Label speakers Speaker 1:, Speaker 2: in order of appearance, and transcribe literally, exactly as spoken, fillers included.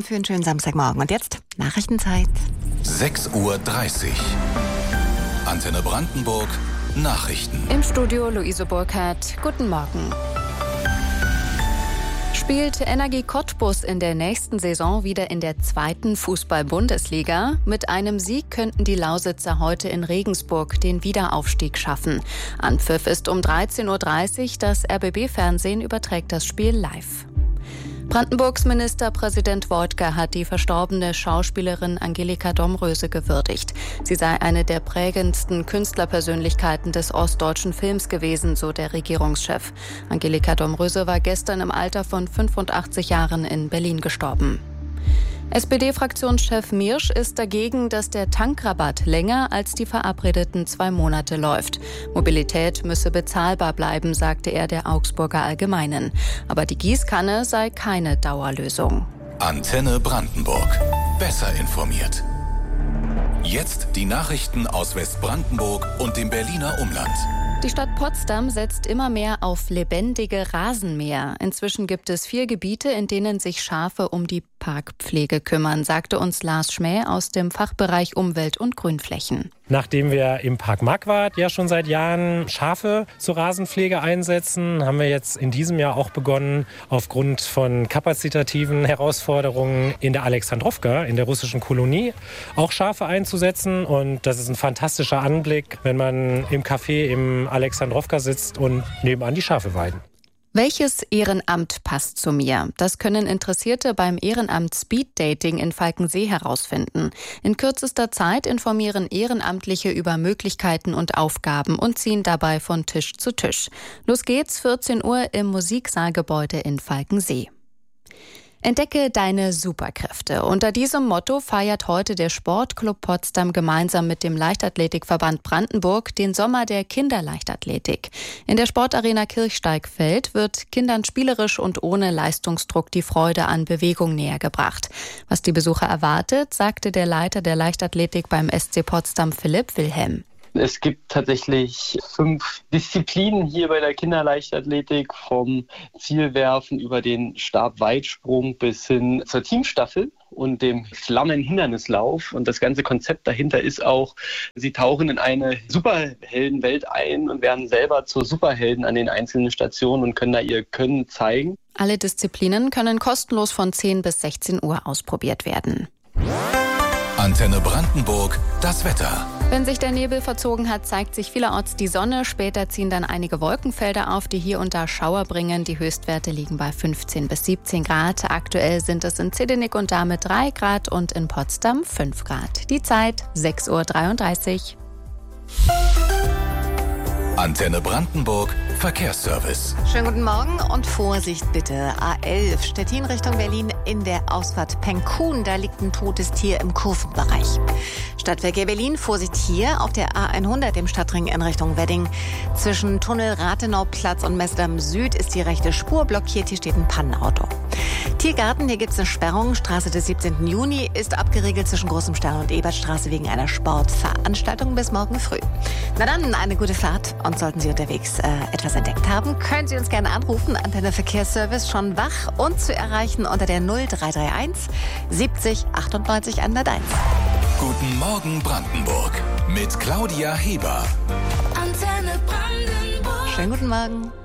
Speaker 1: zusammen für einen schönen Samstagmorgen. Und jetzt Nachrichtenzeit.
Speaker 2: sechs Uhr dreißig. Antenne Brandenburg. Nachrichten.
Speaker 3: Im Studio Luise Burkhardt. Guten Morgen. Spielt Energie Cottbus in der nächsten Saison wieder in der zweiten Fußball-Bundesliga? Mit einem Sieg könnten die Lausitzer heute in Regensburg den Wiederaufstieg schaffen. Anpfiff ist um dreizehn Uhr dreißig. Das R B B-Fernsehen überträgt das Spiel live. Brandenburgs Ministerpräsident Woidke hat die verstorbene Schauspielerin Angelika Domröse gewürdigt. Sie sei eine der prägendsten Künstlerpersönlichkeiten des ostdeutschen Films gewesen, so der Regierungschef. Angelika Domröse war gestern im Alter von fünfundachtzig Jahren in Berlin gestorben. S P D-Fraktionschef Miersch ist dagegen, dass der Tankrabatt länger als die verabredeten zwei Monate läuft. Mobilität müsse bezahlbar bleiben, sagte er der Augsburger Allgemeinen. Aber die Gießkanne sei keine Dauerlösung.
Speaker 2: Antenne Brandenburg. Besser informiert. Jetzt die Nachrichten aus Westbrandenburg und dem Berliner Umland.
Speaker 3: Die Stadt Potsdam setzt immer mehr auf lebendige Rasenmäher. Inzwischen gibt es vier Gebiete, in denen sich Schafe um die Parkpflege kümmern, sagte uns Lars Schmäh aus dem Fachbereich Umwelt- und Grünflächen.
Speaker 4: Nachdem wir im Park Marquardt ja schon seit Jahren Schafe zur Rasenpflege einsetzen, haben wir jetzt in diesem Jahr auch begonnen, aufgrund von kapazitativen Herausforderungen in der Alexandrowka, in der russischen Kolonie, auch Schafe einzusetzen. Und das ist ein fantastischer Anblick, wenn man im Café im Alexandrowka sitzt und nebenan die Schafe weiden.
Speaker 3: Welches Ehrenamt passt zu mir? Das können Interessierte beim Ehrenamt Speed Dating in Falkensee herausfinden. In kürzester Zeit informieren Ehrenamtliche über Möglichkeiten und Aufgaben und ziehen dabei von Tisch zu Tisch. Los geht's, vierzehn Uhr im Musiksaalgebäude in Falkensee. Entdecke deine Superkräfte. Unter diesem Motto feiert heute der Sportclub Potsdam gemeinsam mit dem Leichtathletikverband Brandenburg den Sommer der Kinderleichtathletik. In der Sportarena Kirchsteigfeld wird Kindern spielerisch und ohne Leistungsdruck die Freude an Bewegung nähergebracht. Was die Besucher erwartet, sagte der Leiter der Leichtathletik beim S C Potsdam, Philipp Wilhelm.
Speaker 5: Es gibt tatsächlich fünf Disziplinen hier bei der Kinderleichtathletik, vom Zielwerfen über den Stabweitsprung bis hin zur Teamstaffel und dem Flammenhindernislauf. Und das ganze Konzept dahinter ist auch, sie tauchen in eine Superheldenwelt ein und werden selber zu Superhelden an den einzelnen Stationen und können da ihr Können zeigen.
Speaker 3: Alle Disziplinen können kostenlos von zehn bis sechzehn Uhr ausprobiert werden.
Speaker 2: Antenne Brandenburg, das Wetter.
Speaker 3: Wenn sich der Nebel verzogen hat, zeigt sich vielerorts die Sonne. Später ziehen dann einige Wolkenfelder auf, die hier und da Schauer bringen. Die Höchstwerte liegen bei fünfzehn bis siebzehn Grad. Aktuell sind es in Zedenick und Dahme drei Grad und in Potsdam fünf Grad. Die Zeit sechs Uhr dreiunddreißig.
Speaker 2: Antenne Brandenburg, Verkehrsservice.
Speaker 1: Schönen guten Morgen und Vorsicht bitte. A elf, Stettin Richtung Berlin in der Ausfahrt Penkun. Da liegt ein totes Tier im Kurvenbereich. Stadtverkehr Berlin, Vorsicht hier auf der A hundert im Stadtring in Richtung Wedding. Zwischen Tunnel Rathenauplatz und Messdamm Süd ist die rechte Spur blockiert. Hier steht ein Pannenauto. Tiergarten, hier gibt es eine Sperrung. Straße des siebzehnten Juni ist abgeriegelt zwischen Großem Stern und Ebertstraße wegen einer Sportveranstaltung bis morgen früh. Na dann, eine gute Fahrt. Und sollten Sie unterwegs äh, etwas entdeckt haben, können Sie uns gerne anrufen. Antenne Verkehrsservice schon wach und zu erreichen unter der null drei drei eins siebzig achtundneunzig hunderteins.
Speaker 2: Guten Morgen Brandenburg mit Claudia Heber.
Speaker 6: Antenne Brandenburg.
Speaker 1: Schönen guten Morgen.